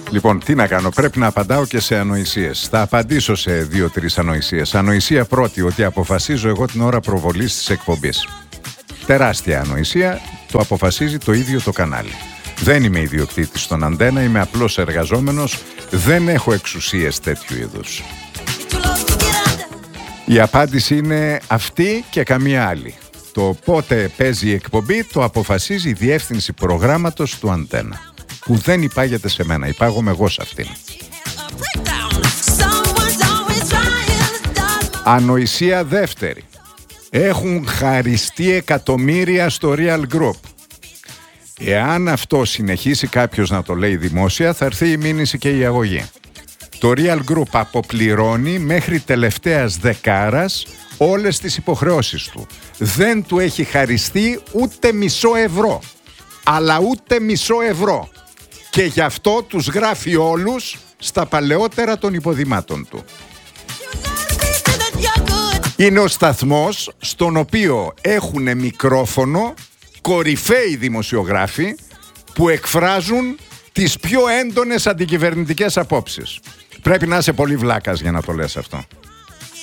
Λοιπόν, τι να κάνω, πρέπει να απαντάω και σε ανοησίες. Θα απαντήσω σε 2-3 ανοησίες. Ανοησία πρώτη, ότι αποφασίζω εγώ την ώρα προβολής της εκπομπής. Τεράστια ανοησία, το αποφασίζει το ίδιο το κανάλι. Δεν είμαι ιδιοκτήτης στον Αντένα, είμαι απλός εργαζόμενος, δεν έχω εξουσίες τέτοιου είδους. Η απάντηση είναι αυτή και καμία άλλη. Το πότε παίζει η εκπομπή το αποφασίζει η διεύθυνση προγράμματος του Αντένα, που δεν υπάγεται σε μένα, υπάγομαι εγώ σε αυτήν. Ανοησία δεύτερη. Έχουν χαριστεί εκατομμύρια στο Real Group. Εάν αυτό συνεχίσει κάποιος να το λέει δημόσια, θα έρθει η μήνυση και η αγωγή. Το Real Group αποπληρώνει μέχρι τελευταίας δεκάρας όλες τις υποχρεώσεις του. Δεν του έχει χαριστεί ούτε μισό ευρώ. Αλλά ούτε μισό ευρώ. Και γι' αυτό τους γράφει όλους στα παλαιότερα των υποδημάτων του. Είναι ο σταθμός στον οποίο έχουν μικρόφωνο κορυφαίοι δημοσιογράφοι που εκφράζουν τις πιο έντονες αντικυβερνητικές απόψεις. Πρέπει να είσαι πολύ βλάκας για να το λες αυτό.